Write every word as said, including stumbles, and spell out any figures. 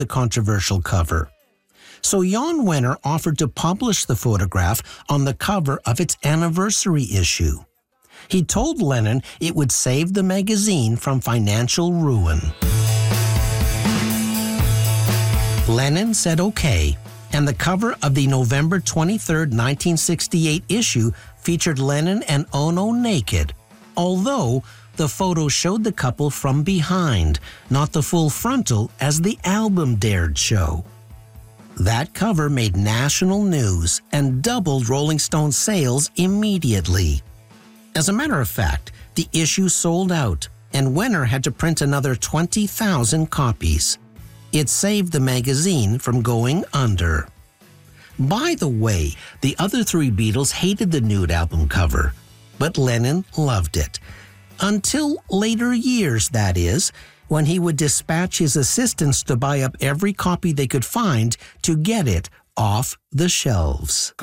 the controversial cover. So Jan Wenner offered to publish the photograph on the cover of its anniversary issue. He told Lennon it would save the magazine from financial ruin. Lennon said okay, and the cover of the November twenty-third, nineteen sixty-eight issue featured Lennon and Ono naked, although the photo showed the couple from behind, not the full frontal as the album dared show. That cover made national news and doubled Rolling Stone sales immediately. As a matter of fact, the issue sold out, and Wenner had to print another twenty thousand copies. It saved the magazine from going under. By the way, the other three Beatles hated the nude album cover, but Lennon loved it. Until later years, that is, when he would dispatch his assistants to buy up every copy they could find to get it off the shelves.